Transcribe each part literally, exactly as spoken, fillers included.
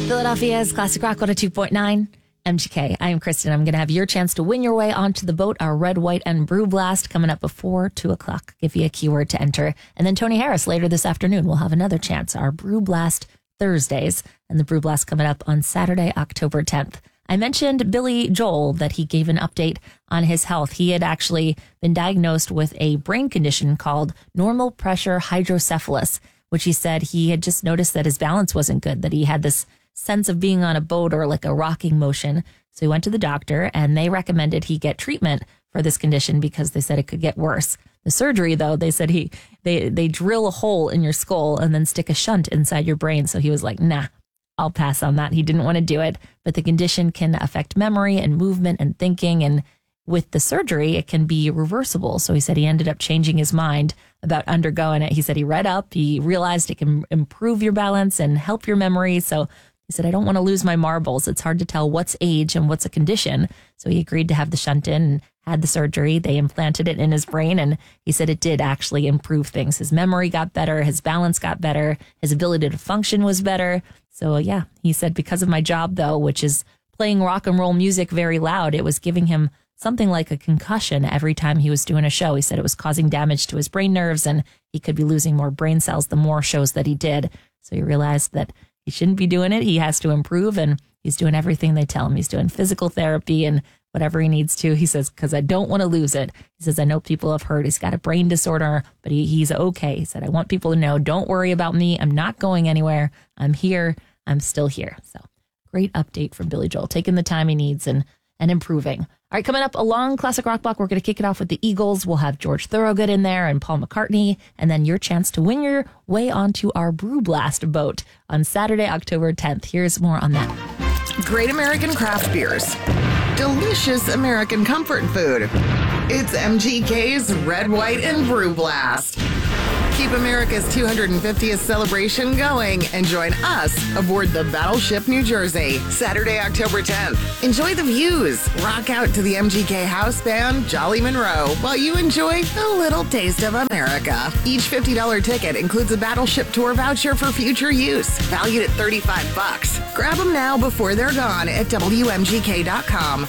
Philadelphia's Classic Rock one oh two point nine, M G K. I am Kristen. I'm going to have your chance to win your way onto the boat. Our Red, White, and Brew Blast coming up before two o'clock. Give you a keyword to enter. And then Tony Harris later this afternoon will have another chance. Our Brew Blast Thursdays and the Brew Blast coming up on Saturday, October tenth. I mentioned Billy Joel, that he gave an update on his health. He had actually been diagnosed with a brain condition called normal pressure hydrocephalus, which he said he had just noticed that his balance wasn't good, that he had this sense of being on a boat or like a rocking motion. So he went to the doctor and they recommended he get treatment for this condition because they said it could get worse. The surgery, though, they said he they they drill a hole in your skull and then stick a shunt inside your brain. So he was like, nah, I'll pass on that. He didn't want to do it. But the condition can affect memory and movement and thinking. And with the surgery, it can be reversible. So he said he ended up changing his mind about undergoing it. He said he read up, he realized it can improve your balance and help your memory. So he said, I don't want to lose my marbles. It's hard to tell what's age and what's a condition. So he agreed to have the shunt in and had the surgery. They implanted it in his brain. And he said it did actually improve things. His memory got better. His balance got better. His ability to function was better. So, yeah, he said, because of my job, though, which is playing rock and roll music very loud, it was giving him something like a concussion every time he was doing a show. He said it was causing damage to his brain nerves and he could be losing more brain cells the more shows that he did. So he realized that he shouldn't be doing it. He has to improve, and he's doing everything they tell him. He's doing physical therapy and whatever he needs to. He says, because I don't want to lose it. He says, I know people have heard he's got a brain disorder, but he, he's okay. He said, I want people to know, don't worry about me. I'm not going anywhere. I'm here. I'm still here. So great update from Billy Joel, taking the time he needs and, and improving. All right, coming up along Classic Rock Block, we're going to kick it off with the Eagles. We'll have George Thorogood in there and Paul McCartney, and then your chance to win your way onto our Brew Blast boat on Saturday, October tenth. Here's more on that. Great American craft beers. Delicious American comfort food. It's M G K's Red, White, and Brew Blast. Keep America's two hundred fiftieth celebration going and join us aboard the Battleship New Jersey, Saturday, October tenth. Enjoy the views. Rock out to the M G K house band Jolly Monroe while you enjoy a little taste of America. Each fifty dollars ticket includes a Battleship tour voucher for future use, valued at thirty-five bucks. Grab them now before they're gone at W M G K dot com.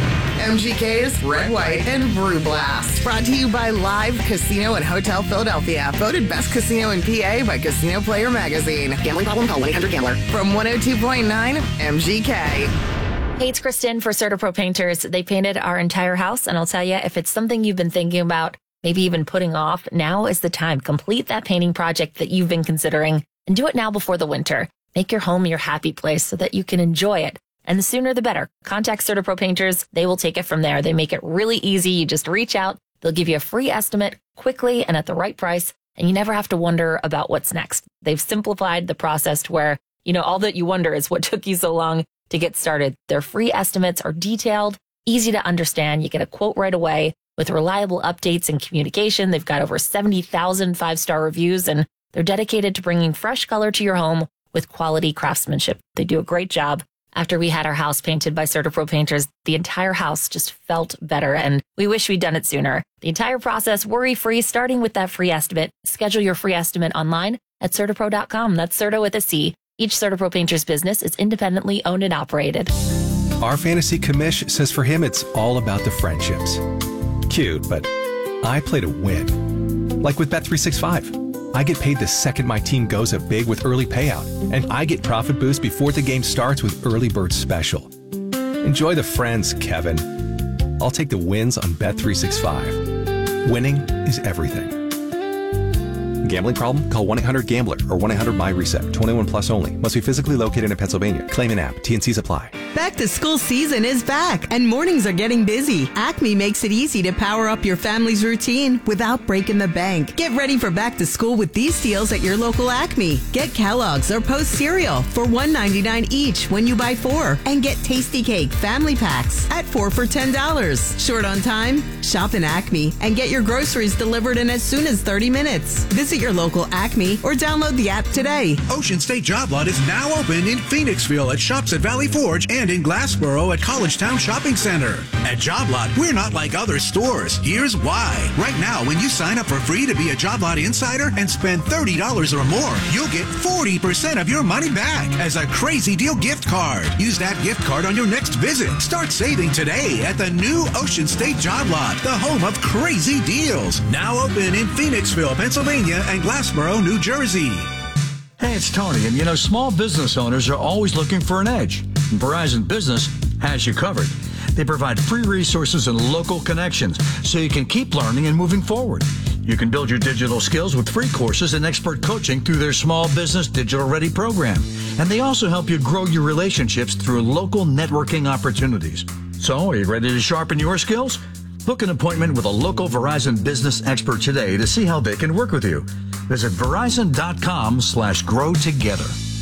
M G K's Red, White, and Brew Blast. Brought to you by Live Casino and Hotel Philadelphia. Voted best casino in P A by Casino Player Magazine. Gambling problem? Call one eight hundred gambler. From one oh two point nine M G K. Hey, it's Kristen for CertaPro Painters. They painted our entire house, and I'll tell you, if it's something you've been thinking about, maybe even putting off, now is the time. Complete that painting project that you've been considering and do it now before the winter. Make your home your happy place so that you can enjoy it. And the sooner the better. Contact CertaPro Painters. They will take it from there. They make it really easy. You just reach out. They'll give you a free estimate quickly and at the right price. And you never have to wonder about what's next. They've simplified the process to where, you know, all that you wonder is what took you so long to get started. Their free estimates are detailed, easy to understand. You get a quote right away with reliable updates and communication. They've got over seventy thousand five-star reviews, and they're dedicated to bringing fresh color to your home with quality craftsmanship. They do a great job. After we had our house painted by CertaPro Painters, the entire house just felt better, and we wish we'd done it sooner. The entire process worry-free, starting with that free estimate. Schedule your free estimate online at Certapro dot com. That's Certa with a C. Each CertaPro Painters business is independently owned and operated. Our fantasy commish says for him it's all about the friendships. Cute, but I play to win. Like with Bet three sixty-five. I get paid the second my team goes up big with early payout, and I get profit boost before the game starts with Early Bird Special. Enjoy the friends, Kevin. I'll take the wins on Bet three sixty-five. Winning is everything. Gambling problem? Call one eight hundred gambler or one eight hundred my reset. twenty-one plus only. Must be physically located in Pennsylvania. Claim an app. T and C's apply. Back to school season is back, and mornings are getting busy. Acme makes it easy to power up your family's routine without breaking the bank. Get ready for back to school with these deals at your local Acme. Get Kellogg's or Post cereal for one ninety-nine each when you buy four, and get Tasty Cake family packs at four for ten dollars. Short on time? Shop in Acme and get your groceries delivered in as soon as thirty minutes. Visit your local Acme or download the app today. Ocean State Job Lot is now open in Phoenixville at Shops at Valley Forge and and in Glassboro at College Town Shopping Center. At Job Lot, we're not like other stores. Here's why. Right now, when you sign up for free to be a Job Lot Insider and spend thirty dollars or more, you'll get forty percent of your money back as a Crazy Deal gift card. Use that gift card on your next visit. Start saving today at the new Ocean State Job Lot, the home of crazy deals. Now open in Phoenixville, Pennsylvania and Glassboro, New Jersey. Hey, it's Tony, and you know, small business owners are always looking for an edge. Verizon Business has you covered. They provide free resources and local connections so you can keep learning and moving forward. You can build your digital skills with free courses and expert coaching through their Small Business Digital Ready program. And they also help you grow your relationships through local networking opportunities. So, are you ready to sharpen your skills? Book an appointment with a local Verizon business expert today to see how they can work with you. Visit Verizon.com slash grow together.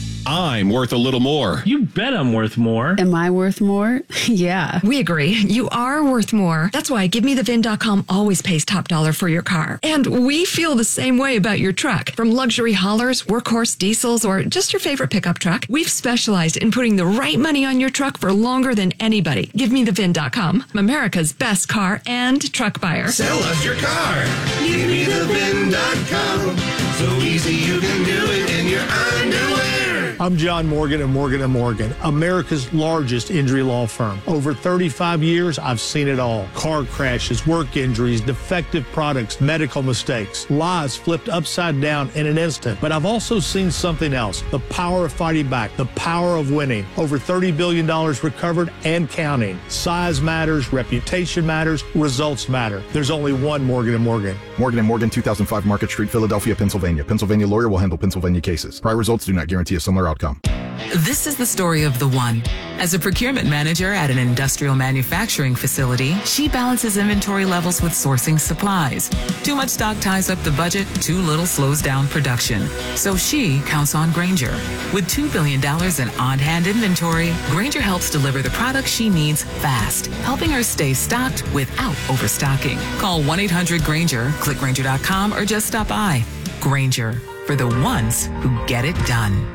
I'm worth a little more. You bet I'm worth more. Am I worth more? Yeah. We agree. You are worth more. That's why Give Me The Vin dot com always pays top dollar for your car. And we feel the same way about your truck. From luxury haulers, workhorse diesels, or just your favorite pickup truck, we've specialized in putting the right money on your truck for longer than anybody. Give Me The Vin dot com, America's best car and truck buyer. Sell us your car. Give Me The Vin dot com. So easy you can do it in your underwear. I'm John Morgan of Morgan and Morgan, America's largest injury law firm. Over thirty-five years, I've seen it all. Car crashes, work injuries, defective products, medical mistakes, lives flipped upside down in an instant. But I've also seen something else, the power of fighting back, the power of winning. Over thirty billion dollars recovered and counting. Size matters, reputation matters, results matter. There's only one Morgan and Morgan. Morgan and Morgan, two thousand five Market Street, Philadelphia, Pennsylvania. Pennsylvania lawyer will handle Pennsylvania cases. Prior results do not guarantee a similar outcome. This is the story of the one. As a procurement manager at an industrial manufacturing facility, she balances inventory levels with sourcing supplies. Too much stock ties up the budget, too little slows down production. So she counts on Grainger. With two billion dollars in on-hand inventory, Grainger helps deliver the products she needs fast, helping her stay stocked without overstocking. Call one eight hundred Grainger, click Grainger dot com, or just stop by. Grainger, for the ones who get it done.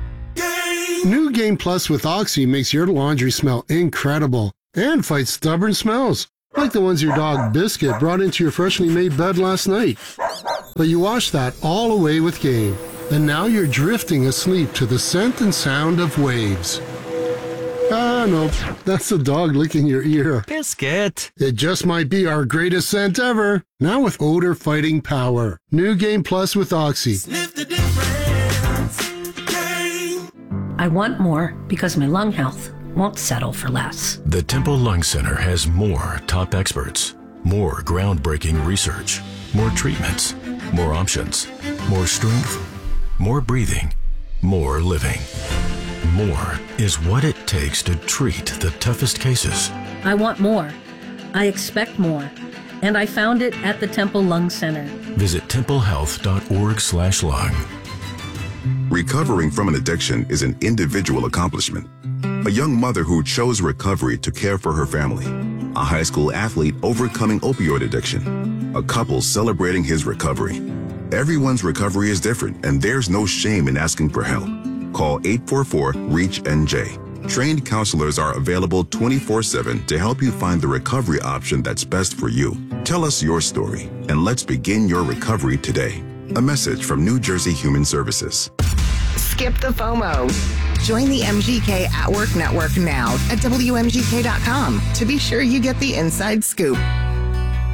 New Game Plus with Oxy makes your laundry smell incredible and fights stubborn smells, like the ones your dog Biscuit brought into your freshly made bed last night. But you wash that all away with Game, and now you're drifting asleep to the scent and sound of waves. Ah, no, that's the dog licking your ear. Biscuit. It just might be our greatest scent ever, now with odor-fighting power. New Game Plus with Oxy. Sniff the difference. I want more because my lung health won't settle for less. The Temple Lung Center has more top experts, more groundbreaking research, more treatments, more options, more strength, more breathing, more living. More is what it takes to treat the toughest cases. I want more. I expect more. And I found it at the Temple Lung Center. Visit temple health dot org slash lung. Recovering from an addiction is an individual accomplishment. A young mother who chose recovery to care for her family. A high school athlete overcoming opioid addiction. A couple celebrating his recovery. Everyone's recovery is different, and there's no shame in asking for help. Call eight four four, REACH N J. Trained counselors are available twenty-four seven to help you find the recovery option that's best for you. Tell us your story, and let's begin your recovery today. A message from New Jersey Human Services. Skip the FOMO. Join the M G K at Work Network now at W M G K dot com to be sure you get the inside scoop.